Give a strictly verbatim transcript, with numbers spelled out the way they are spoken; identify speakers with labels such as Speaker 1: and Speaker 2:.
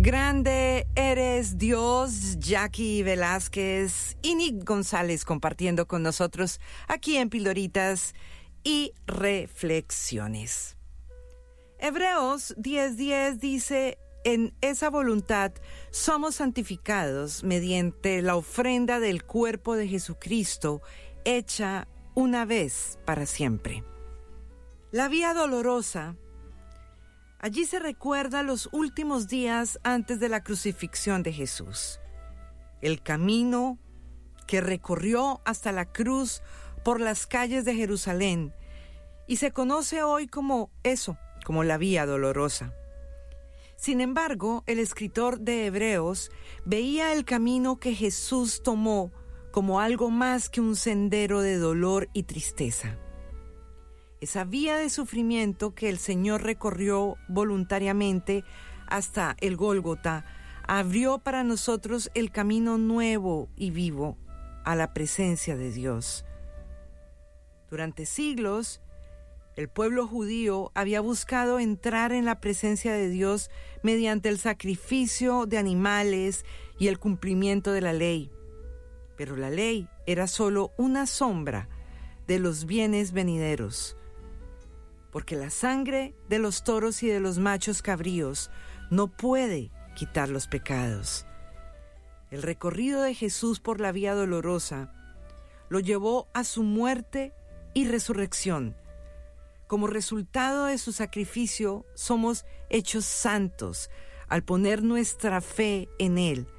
Speaker 1: Grande eres Dios, Jackie Velázquez y Nick González compartiendo con nosotros aquí en Pildoritas y Reflexiones. Hebreos diez diez dice: en esa voluntad somos santificados mediante la ofrenda del cuerpo de Jesucristo, hecha una vez para siempre. La vía dolorosa. Allí se recuerda los últimos días antes de la crucifixión de Jesús. El camino que recorrió hasta la cruz por las calles de Jerusalén y se conoce hoy como eso, como la vía dolorosa. Sin embargo, el escritor de Hebreos veía el camino que Jesús tomó como algo más que un sendero de dolor y tristeza. Esa vía de sufrimiento que el Señor recorrió voluntariamente hasta el Gólgota abrió para nosotros el camino nuevo y vivo a la presencia de Dios. Durante siglos, el pueblo judío había buscado entrar en la presencia de Dios mediante el sacrificio de animales y el cumplimiento de la ley. Pero la ley era solo una sombra de los bienes venideros, porque la sangre de los toros y de los machos cabríos no puede quitar los pecados. El recorrido de Jesús por la vía dolorosa lo llevó a su muerte y resurrección. Como resultado de su sacrificio, somos hechos santos al poner nuestra fe en Él,